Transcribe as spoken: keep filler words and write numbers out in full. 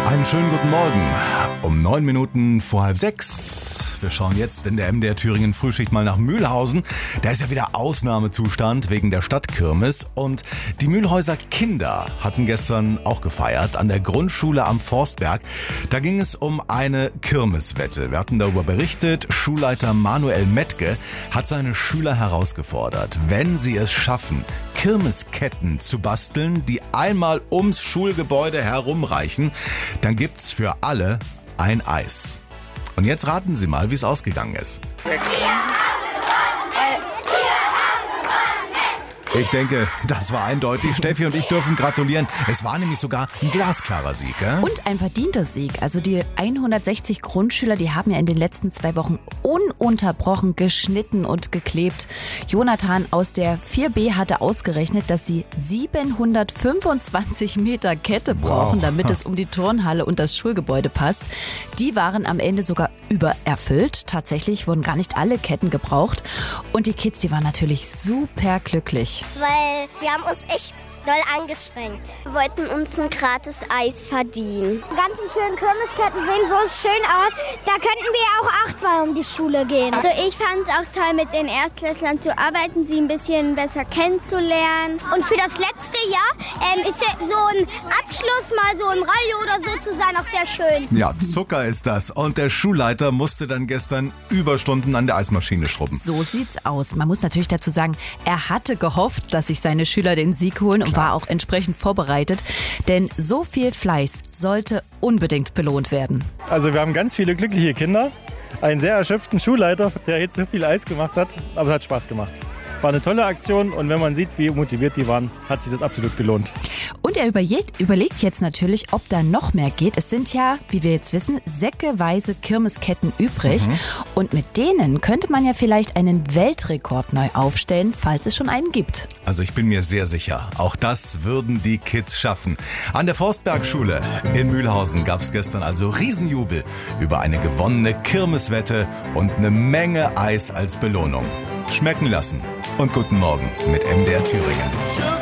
Einen schönen guten Morgen. Um neun Minuten vor halb sechs. Wir schauen jetzt in der M D R Thüringen Frühschicht mal nach Mühlhausen. Da ist ja wieder Ausnahmezustand wegen der Stadtkirmes. Und die Mühlhäuser Kinder hatten gestern auch gefeiert an der Grundschule am Forstberg. Da ging es um eine Kirmeswette. Wir hatten darüber berichtet. Schulleiter Manuel Metke hat seine Schüler herausgefordert, wenn sie es schaffen, Kirmesketten zu basteln, die einmal ums Schulgebäude herumreichen, dann gibt's für alle ein Eis. Und jetzt raten Sie mal, wie es ausgegangen ist. Ich denke, das war eindeutig. Steffi und ich dürfen gratulieren. Es war nämlich sogar ein glasklarer Sieg. Äh? Und ein verdienter Sieg. Also die hundertsechzig Grundschüler, die haben ja in den letzten zwei Wochen ununterbrochen geschnitten und geklebt. Jonathan aus der vier B hatte ausgerechnet, dass sie siebenhundertfünfundzwanzig Meter Kette brauchen, wow, damit es um die Turnhalle und das Schulgebäude passt. Die waren am Ende sogar übererfüllt. Tatsächlich wurden gar nicht alle Ketten gebraucht. Und die Kids, die waren natürlich super glücklich. Weil wir haben uns echt doll angestrengt. Wir wollten uns ein gratis Eis verdienen. Die ganzen schönen Kirmesketten sehen so schön aus. Da könnten wir auch achtmal um die Schule gehen. Also ich fand es auch toll, mit den Erstklässlern zu arbeiten, sie ein bisschen besser kennenzulernen. Und für das letzte Jahr ähm, ist ja so ein Abschluss mal so im Rallye oder so zu sein auch sehr schön. Ja, Zucker ist das. Und der Schulleiter musste dann gestern Überstunden an der Eismaschine schrubben. So sieht's aus. Man muss natürlich dazu sagen, er hatte gehofft, dass sich seine Schüler den Sieg holen und war auch entsprechend vorbereitet. Denn so viel Fleiß sollte unbedingt belohnt werden. Also wir haben ganz viele glückliche Kinder, einen sehr erschöpften Schulleiter, der jetzt so viel Eis gemacht hat, aber es hat Spaß gemacht. War eine tolle Aktion und wenn man sieht, wie motiviert die waren, hat sich das absolut gelohnt. Und er überlegt, überlegt jetzt natürlich, ob da noch mehr geht. Es sind ja, wie wir jetzt wissen, säckeweise Kirmesketten übrig. Mhm. Und mit denen könnte man ja vielleicht einen Weltrekord neu aufstellen, falls es schon einen gibt. Also ich bin mir sehr sicher, auch das würden die Kids schaffen. An der Forstbergschule in Mühlhausen gab es gestern also Riesenjubel über eine gewonnene Kirmeswette und eine Menge Eis als Belohnung. Schmecken lassen und guten Morgen mit M D R Thüringen.